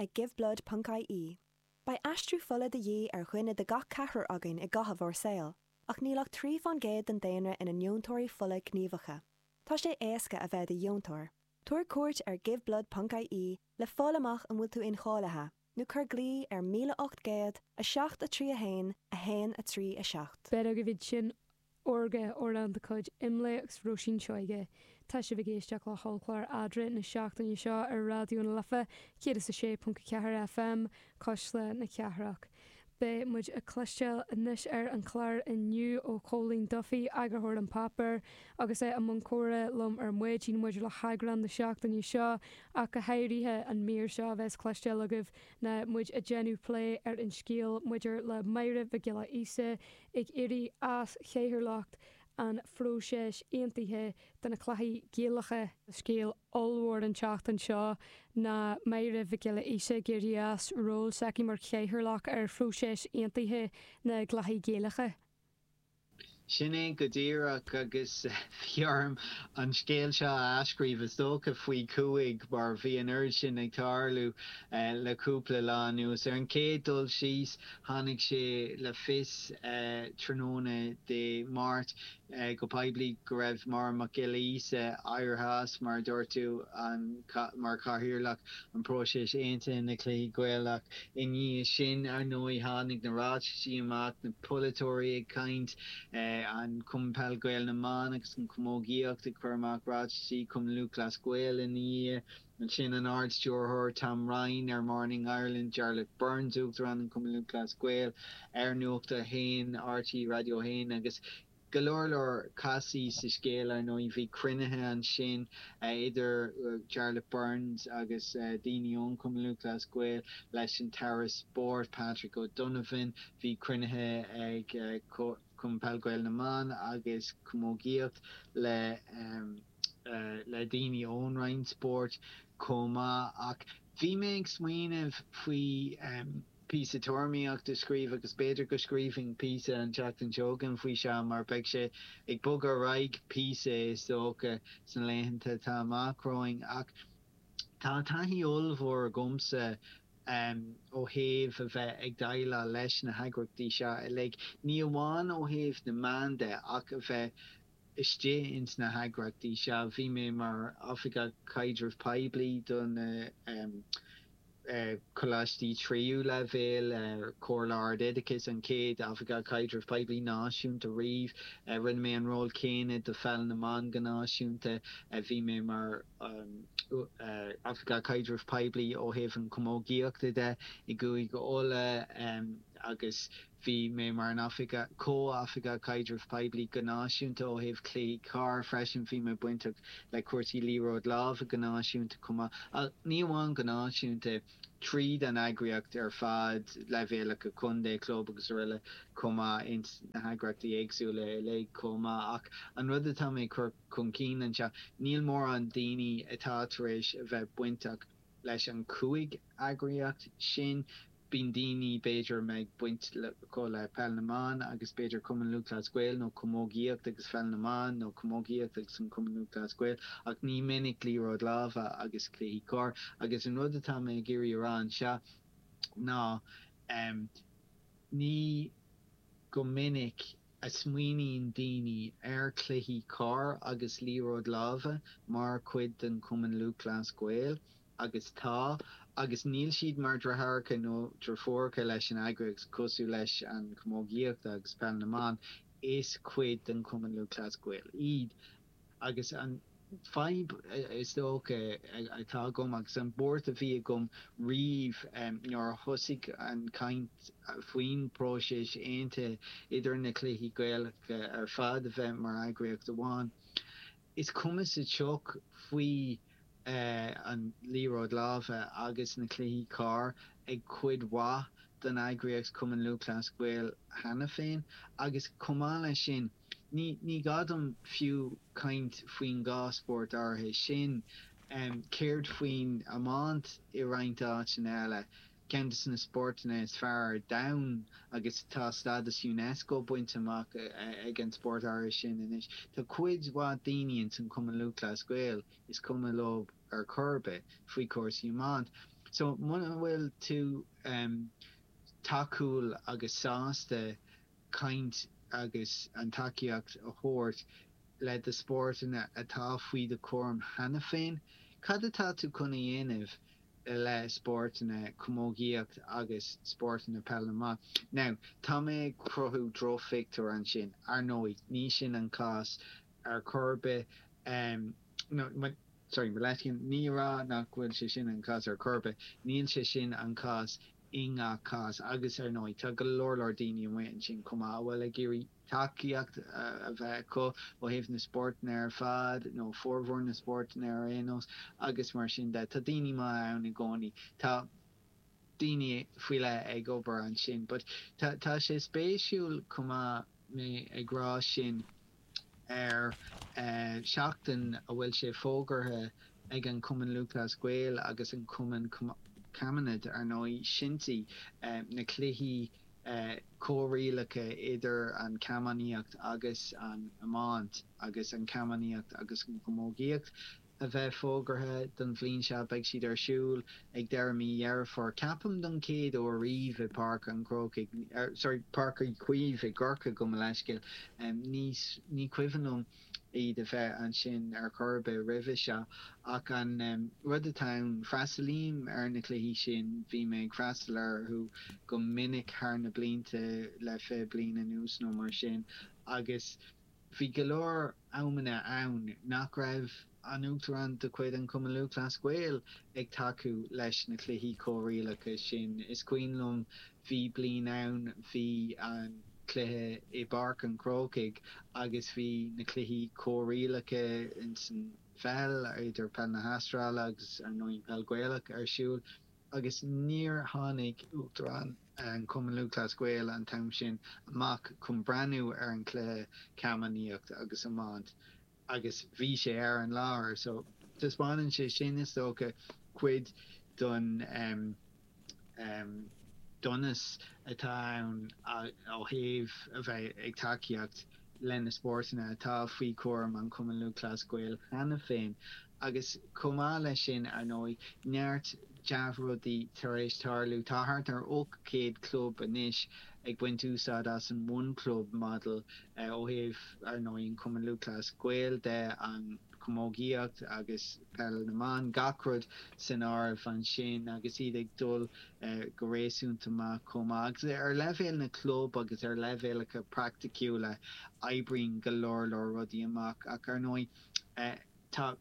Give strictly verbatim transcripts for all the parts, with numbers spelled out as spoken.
ag giveblood dot I E. Ba astrú fola de dhé ar chuine de gach cethir againn i gcatha bhór saoil, ach nílach trí fan géad den daonra ina neontóirí fola gníomhacha. Tá sé éasca a bheith de dheontóir. Tuair cuairt ar giveblood dot I E le fálamach an bhfuil tú incholaithe, nó chur glí ar míle ocht géad a seacht a trí a hain a hain a trí a seacht. Better go bhid sin orga orland the cud imle agus roisin seoige. Tá sé bhgéisteach le hallclár adra na seachtain seo ar radio na lafa, céad is a sé punt ceathar F M, cosle na ceathrach. Be muid a cluisteil inis ar an chláir inniu ó Colleen Duffy agurthir an papar, agus é an mcóra lom ar muidín muidir le hagran na seachtain seo ach go hairithe an mír seo bheits cluisteil agah na muid a genú play ar in scíal muidir le maire bhgila isa ag irí as chéhirlacht an fróiséis aontaithe den na clathaí géalacha scéal allhór an teachtain seo na maire bhgila isa géirí as ról saci mar chéhirlach ar fróiséis aontaithe na clathaí géalacha. Sinné go dtíreach agus fiarm an scéal seo ascríomh is dócha faoi cuaig bar bhí an air sin ag tarlú le cúpla lá nuas ar an céad dul síos tháinig sé le fis tróna de Mart go paibli go raibh mar macilísa airthas mar dúirtú an mar cathaoirleach an próisis aonta na clí gaelach i ní sin ar nói tháinig na ráití amach na polatóirí ag caint an cumpel gael na man agus an cumógíocht ag chuirmach ráití cum Lucas Gael in ní an sin an ard stúrthóir Tam Ryan ar Morning Ireland Charlotte Burns úachtar an cum Lucas Gael ar nuachta hain R T Radio hain agus galorlor casi sa scéal ar nó bhí cruinnithe an sin idir Charlotte Burns agus daoine ón cum Lucas Gael leis an Tara Sport Patrick O'Donovan bhí cruinnithe ag cumpel gael na man agus cumógíocht le um, uh, le daoine ón Ryan Sport coma ach bhí mé ag smaoinemh faoi um, písa tormiíach de scríb agus beidir go scríbing písa an teachtain jogan faoi se mar beag sé ag bug ar raig písa is dócha san léhananta tá macróing ach tá taithí olmhór gomsa um, ó héh a bheith ag daile leis na hagrachtí seo le ní amháin ó héh na manda ach a bheith istí ins na hagrachtí seo bhí mé mar Africa Caidrih Paibli don uh, um, Uh, Colastí triú le bhéil uh, cóláir dedicus an céad Africa Caidrih Paibli náisiúnta riomh uh, rinne mé an ról céine de fel na man go náisiúnta a bhí mé mar um, uh, Africa Caidrih Paibli ó héh an cumógíochta de i gcuaig go óla um, agus bhí mé mar an Africa có Africa Caidrih Paibli go náisiúnta ó héh clé car freisin bhí mé buinte le cuairtí líród láh go náisiúnta cuma ní amháin go náisiúnta tríd an agriacht ar fad le bhéile go chundé club agus riile cuma in na hagrachtí éagsúla le cuma ach an rud atá mé chur chun cín an se níl mór an daoine atá tar éis a bheith buinteach leis an cuaig agriacht sin bín daoine beidir meid buint có le pel na man agus beidir cuman Lucas Gael nó cumógíocht agus fel na man nó cumógíocht agus an cuman Lucas Gael ach ní minic líród láha agus clí cór agus an rud atá mé géirí arán se ná um, ní go minic a smuoinín daoine ar cluichí cór agus líród láha mar cuid den cuman Lucas Gael agus tá agus níl siad mar drathracha nó drafórcha leis an agraigs cosú leis an cumógíocht agus pel na man is cuid den cuman Lucas Gael iad agus an feib is dócha atá gom agus an bord a bhí gom riomh um, nor thosaigh an caint faoin próisis aonta idir na cluichí Gaelach ar fad a bheith mar agraicht amháin is cuma sa teoch faoi Uh, an líród láha agus na cluichí car ag cuid wá den agriacht cuman Lucas Gael hena féin agus cumála sin ní ní gadam fiú caint faoin gásport arthe sin um, céirt faoin amant i roinnt sin eile Kentas na sportna is fear down agus tá stadas UNESCO buinte amach ag an sport áris sin inis. Tá cuid wá daoine san cuman Lucas Gael is cuma lob ar curbe faoi cuasaí amant. So mun bhfuil tú um, takeúil agus sásta kaint agus an takeíocht a chóirt le de sportna atá faoi de chom hena féin, cad atá tú chuna dhéanamh le sportna commógiacht agus sportna Pellamá. Now, tá mé crothú drofictar an sin ar nóid ní sin an cás ar corbe um, no, ma, sorry, Maletian ní rá nach bhfuil sé sin an cás ar corbe, níl sé sin an cás inga cás agus ar nóid tá go lorlor daoine an sin cumá bhfuil a géirí takeíocht a bheith có ó héh na sportna ar fad nó fórmhór na sportna ar énos agus mar sin de tá daoine má ann i gcónaí tá daoine fuiile ag obair an sin, but tá sé spéisiúil cumá mé agrá sin ar uh, seachtain a bhfuil sé fógartha ag an Cumann Lucas Gael agus an Cumann Camanid ar nói shinti um, na cluichí uh, cóirialacha idir an Camaníocht agus an Amant agus an Camaníocht agus an Commógiacht a bheith fógartha don bhliain se beag siad ar siúil ag deirmí dhearfar capam don céad ó riomh i parc an Crocaigh, er, sorry, parc an cuimh i Gorca go leisceil um, níos ní cuihannom iad a bheith an sin ar corbe rih se ach an um, rud atá freasalím ar na cluichí sin bhí mé freasalar chu go minic thar na blianta le fé bliana nús nó mar sin agus bhí go leor amana ann nach raibh an úachtarán de chuid an Cumann Lucas Gael ag takeú leis na cluichí cóirialacha sin. Is cuiinlumm bhí blian ann bhí an cluiche i barc an Crocaigh agus bhí na cluichí cóirialacha in san fel idir Pel na Hastráil agus ar nó Pel Gaelach ar siúil agus níor tháinig úachtarán an Cumann Lucas Gael an tam sin amach chun breanú ar an cluiche Camaníocht agus Amant agus bhí sé ar an láir, so despáin sé sin is tócha cuid don um, um, donas atá ann ó thaobh a bheith ag takeíocht lena sportna atá faoi chóm an Cumann Lucas Gael hena féin agus comá lei sin ar nói neart deabhrudaí tar éis tarlú tá thart ar óg céad club inis ag buint úsáid as an one club model uh, ó thaobh ar nói an Cumann Lucas Gael de an commógiacht agus Pellamán gacrod san áibh an sin agus iad ag dul uh, go réasúnta comá agus ar levéil na club agus ar levéalacha practicúla aibrín go leor leor rudaí amach ach ar nói uh, tá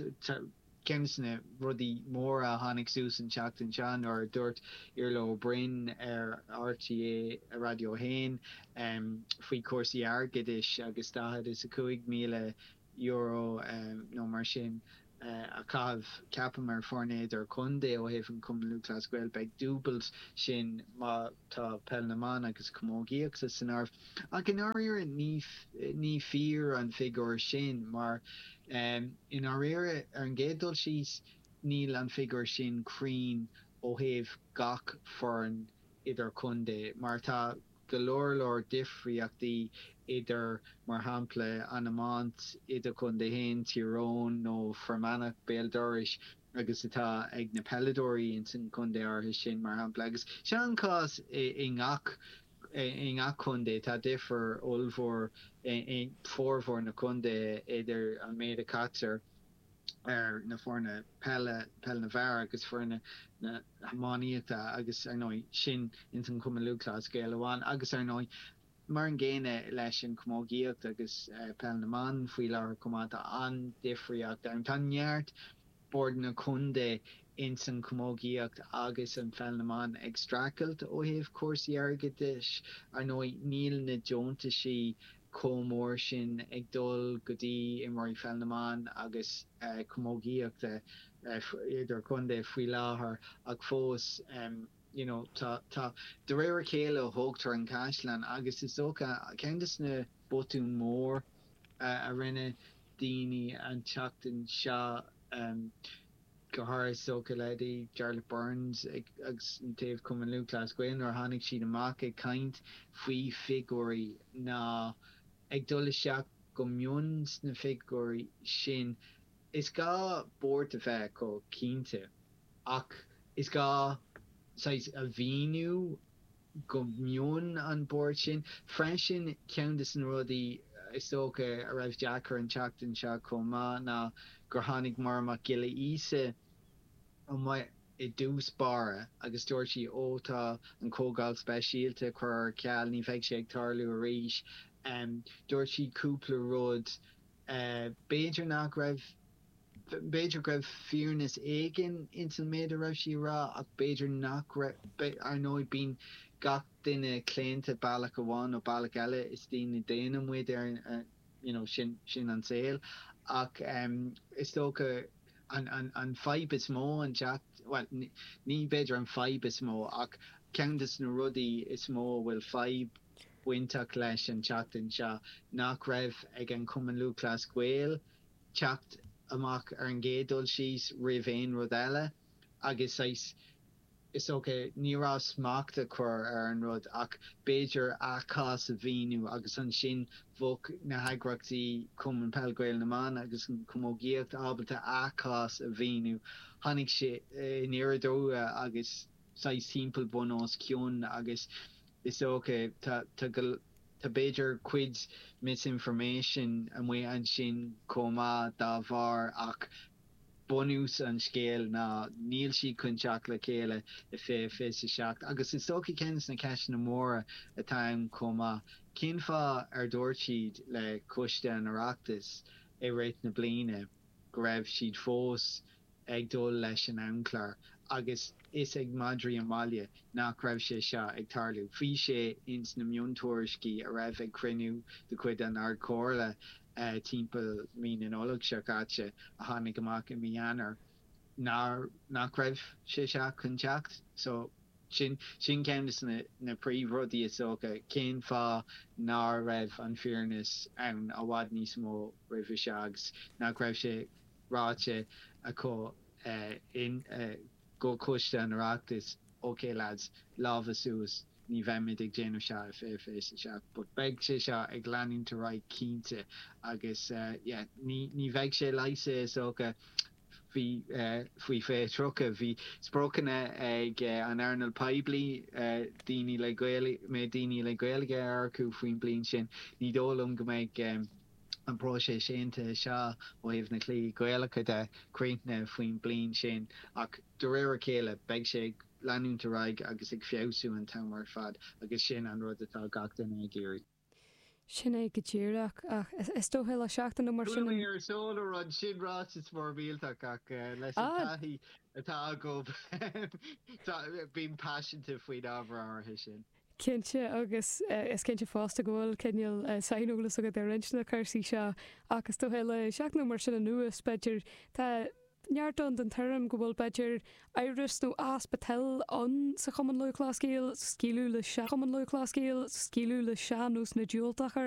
Kennisne rudí mór a hánig sús an seachtain sean or dúirt Irlo Brin ar R T A Radio Hain um, faoi cuasaí airgeadis agus táthad is a cúig míle euro um, nó mar sin uh, a cabh ceapam ar fornéad ar chundé ó thaobh an Cumann Lucas Gael beag dúbalt sin má tá Pellamán agus commógiacht sa san áibh ach in áiríre ní ní fíor an figure sin mar Um, in our area ar an gédul síos níl an figure sin crín ó thaobh gach foran idir chundé mar tá go leor leor difriachtaí idir mar hampla an Amant idir chundé hain Tyrone nó Fermanagh Béaldoris agus atá ag na Peladóí in san chundé orthu sin mar hampla agus se an cás i ngach in a chundé tá differ olmhór in fórmhór na chundé idir an méide catar ar na fórna pelle pell na bhar agus fórna na hamáníochta agus ar nói sin in san Cumann Lucas Gael amháin agus ar nói mar an ggéine leis an commógiacht agus uh, Pellamán faoi leabhar comátá an difriacht ar an tá neart bord na chundé in san commógiacht agus an Pellamán ag stracailt ó thaobh cuasaí airgeadis ar nó níl na deontasaí comór sin ag dul go dtí i marí Pellamán agus uh, commógiaachta uh, idir chundé faoi láthair ag fós um, you know, tá tá de réir céile thugtar an Caisleán agus is socha ceantas na botún mór uh, a rinne daoine an teachtain seo um, go háir socha ledi Charlotte Burns agus an taobh Cumann Lucas Gael ar tháinig siad amach ag caint faoi figurí ná ag dul isteach go mions na figurí sin is gá bord a bheith go cínte ach is ga sais a víniu go mion an board sin Frensin ceantas an rudí is tóca a raibh Jackar an teachtain seo comá ná gur tháinig mar mac gile ise an mai i dús bara agus dúirtí ótá an cógáil speisialte chuir ceall ní bheidh sé ag tarlú a ríis um, dúirtí cúpla rud uh, Beiidir nach raibh Beiidir raibh fearnas éigen intil méid a raibh sí rá ach Beiidir nach raibh ar nóid bín gach duine cléinte bailach amháin ó bailach eile is tíine déanam muid ar uh, you know, sin, sin an saoil ach um, is tóca an, an, an fibe is mó an Jack well ní beidir an fibe is mó ach ceantas na rudaí is mó bhfuil fibe buintach leis an teachtain seo nach raibh ag an cuman lú clás ghaol teacht amach ar an gédul síos roimh éon rud eile agus is is okay ní rá smaachta chuir ar an rud ach beidir achás a bhíniu agus an sin bhog na haigrachtaí cuman pellghail na man agus cumógéocht ábalta achás a bhíniu tháinig sé in iireadóga agus sais timpeall bunós ciún agus is okay tá tá Tá beidir cuid misinformation an mé an sin comá dá bhar ach bonús an scéal ná níl si chun teach le chéile i fé fé sa seacht agus is tóca ceannas na ceis na móra atá an comá cin fá ar dúirtíd le coiste an oireachtas é réit na bliana go raibh siad fós ag dul leis an aimclár agus is ag Madri an Malia nach raibh sé seo ag tarlú. Bhí sé ins na miúntóiriscí a raibh ag criniú de chuid an ardcóirla uh, timpeall mí an ólag seo caite a tháinig amach i mianar nach raibh sé seo chun teacht. So sin sin ceannas na, na príomhrudaí is óga cén fá ná raibh an fearnas ann a bhhad níos mó roimh seags nach raibh sé ráte a có uh, in uh, go coiste an oireachtas okay lads lámh suas ní bheimid ag déanamh seo fé fé seo but beag sé seo ag leanúnta raid cínte agus uh, yeah, ní, ní bheidh sé leise is óga hí uh, faoi fé trocha hí sprócanna ag uh, an Arnold Paibley uh, daoine le gaeilge mé daoine le gaeilge arcú faoin bliain sin ní dólam go méid um, an pro sé sénta seo óibh na clí gaeilge de craintne faoin bliain sin ach do réir céile beag sé leanúnta raig agus ag fiosú an tamar fad agus sin an rud atá gach duine ag géirí. Sin é go dtíireach ach is tóthe le seachtain mar sin ar sóla rud sin rás is mór bíaltach ach leis an taithí atá agóib bíon passionanta faoin ábhar áirithe sin. Cinnte agus is cinnte fásta gohfuil cinneal saoúlas agad ar rinsna chuirsaí seo agus tóthe le seachna mar sin a nuas beidir tá neartón den term go bhfuil beidir éiris nó aspatel an sa chuman leicláscéal scíú le se chuman leicláscéal scíú le seanús na dúiltachar